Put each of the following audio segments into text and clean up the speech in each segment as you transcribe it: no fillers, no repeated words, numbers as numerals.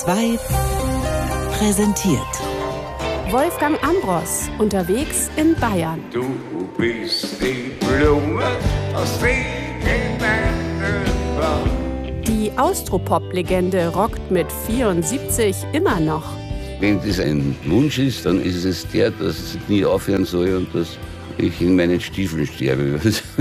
2 präsentiert Wolfgang Ambros unterwegs in Bayern. Du bist die Blume aus Regenwald. Die Austropop-Legende rockt mit 74 immer noch. Wenn das ein Wunsch ist, dann ist es der, dass es nie aufhören soll und dass ich in meinen Stiefeln sterbe.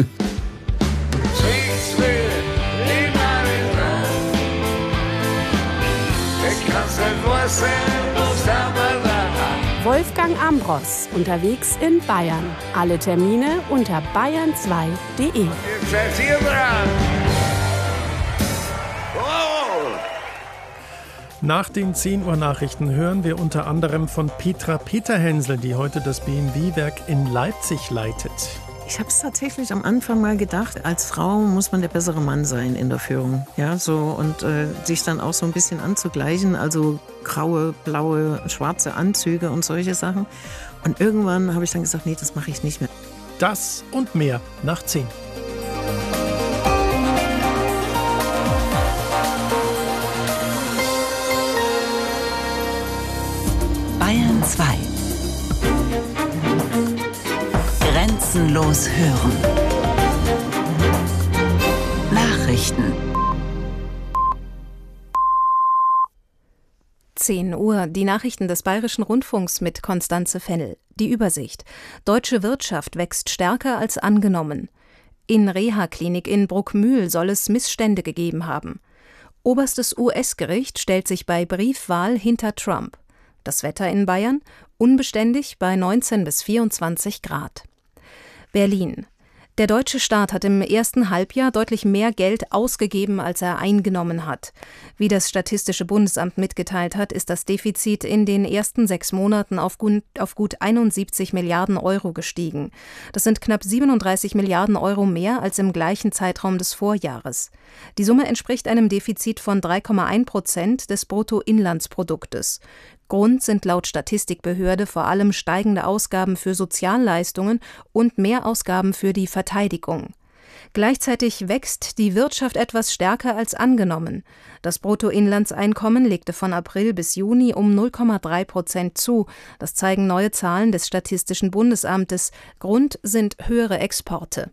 Wolfgang Ambros unterwegs in Bayern. Alle Termine unter bayern2.de. Nach den 10 Uhr Nachrichten hören wir unter anderem von Petra Peterhensel, die heute das BMW-Werk in Leipzig leitet. Ich habe es tatsächlich am Anfang mal gedacht, als Frau muss man der bessere Mann sein in der Führung. Ja, so und sich dann auch so ein bisschen anzugleichen, also graue, blaue, schwarze Anzüge und solche Sachen. Und irgendwann habe ich dann gesagt, nee, das mache ich nicht mehr. Das und mehr nach 10. Bayern 2. Grenzenlos hören. Nachrichten. 10 Uhr, die Nachrichten des Bayerischen Rundfunks mit Constanze Fennel. Die Übersicht. Deutsche Wirtschaft wächst stärker als angenommen. In Reha-Klinik in Bruckmühl soll es Missstände gegeben haben. Oberstes US-Gericht stellt sich bei Briefwahl hinter Trump. Das Wetter in Bayern? Unbeständig bei 19 bis 24 Grad. Berlin. Der deutsche Staat hat im ersten Halbjahr deutlich mehr Geld ausgegeben, als er eingenommen hat. Wie das Statistische Bundesamt mitgeteilt hat, ist das Defizit in den ersten 6 Monaten auf gut 71 Milliarden Euro gestiegen. Das sind knapp 37 Milliarden Euro mehr als im gleichen Zeitraum des Vorjahres. Die Summe entspricht einem Defizit von 3,1% des Bruttoinlandsproduktes. Grund sind laut Statistikbehörde vor allem steigende Ausgaben für Sozialleistungen und Mehrausgaben für die Verteidigung. Gleichzeitig wächst die Wirtschaft etwas stärker als angenommen. Das Bruttoinlandseinkommen legte von April bis Juni um 0,3% zu. Das zeigen neue Zahlen des Statistischen Bundesamtes. Grund sind höhere Exporte.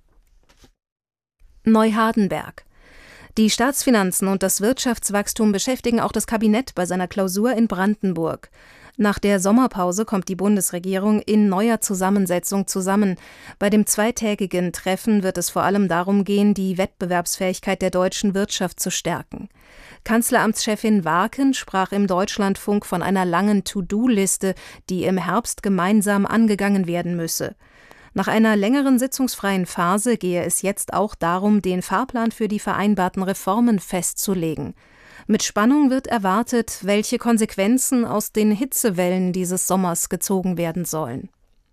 Neuhardenberg. Die Staatsfinanzen und das Wirtschaftswachstum beschäftigen auch das Kabinett bei seiner Klausur in Brandenburg. Nach der Sommerpause kommt die Bundesregierung in neuer Zusammensetzung zusammen. Bei dem zweitägigen Treffen wird es vor allem darum gehen, die Wettbewerbsfähigkeit der deutschen Wirtschaft zu stärken. Kanzleramtschefin Warken sprach im Deutschlandfunk von einer langen To-Do-Liste, die im Herbst gemeinsam angegangen werden müsse. Nach einer längeren sitzungsfreien Phase gehe es jetzt auch darum, den Fahrplan für die vereinbarten Reformen festzulegen. Mit Spannung wird erwartet, welche Konsequenzen aus den Hitzewellen dieses Sommers gezogen werden sollen.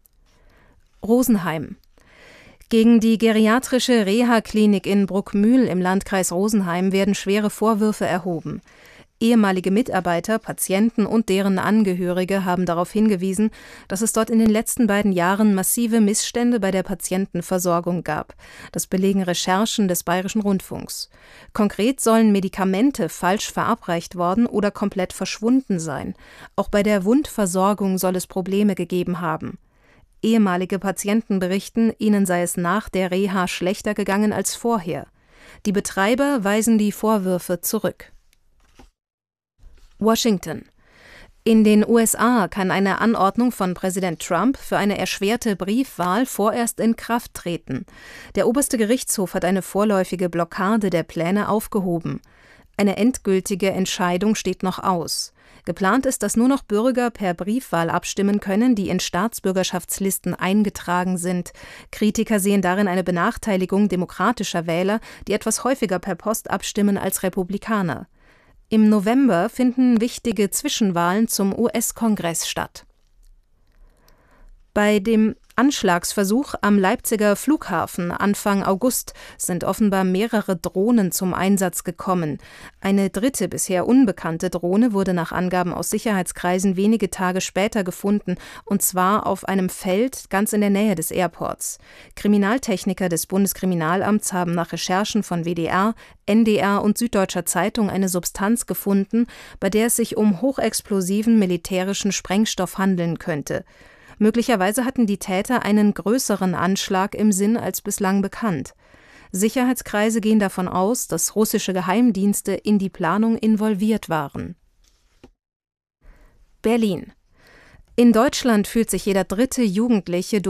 Rosenheim. Gegen die geriatrische Reha-Klinik in Bruckmühl im Landkreis Rosenheim werden schwere Vorwürfe erhoben. Ehemalige Mitarbeiter, Patienten und deren Angehörige haben darauf hingewiesen, dass es dort in den letzten beiden Jahren massive Missstände bei der Patientenversorgung gab. Das belegen Recherchen des Bayerischen Rundfunks. Konkret sollen Medikamente falsch verabreicht worden oder komplett verschwunden sein. Auch bei der Wundversorgung soll es Probleme gegeben haben. Ehemalige Patienten berichten, ihnen sei es nach der Reha schlechter gegangen als vorher. Die Betreiber weisen die Vorwürfe zurück. Washington. In den USA kann eine Anordnung von Präsident Trump für eine erschwerte Briefwahl vorerst in Kraft treten. Der oberste Gerichtshof hat eine vorläufige Blockade der Pläne aufgehoben. Eine endgültige Entscheidung steht noch aus. Geplant ist, dass nur noch Bürger per Briefwahl abstimmen können, die in Staatsbürgerschaftslisten eingetragen sind. Kritiker sehen darin eine Benachteiligung demokratischer Wähler, die etwas häufiger per Post abstimmen als Republikaner. Im November finden wichtige Zwischenwahlen zum US-Kongress statt. Bei dem Anschlagsversuch am Leipziger Flughafen Anfang August sind offenbar mehrere Drohnen zum Einsatz gekommen. Eine dritte, bisher unbekannte Drohne wurde nach Angaben aus Sicherheitskreisen wenige Tage später gefunden, und zwar auf einem Feld ganz in der Nähe des Airports. Kriminaltechniker des Bundeskriminalamts haben nach Recherchen von WDR, NDR und Süddeutscher Zeitung eine Substanz gefunden, bei der es sich um hochexplosiven militärischen Sprengstoff handeln könnte. Möglicherweise hatten die Täter einen größeren Anschlag im Sinn als bislang bekannt. Sicherheitskreise gehen davon aus, dass russische Geheimdienste in die Planung involviert waren. Berlin. In Deutschland fühlt sich jeder dritte Jugendliche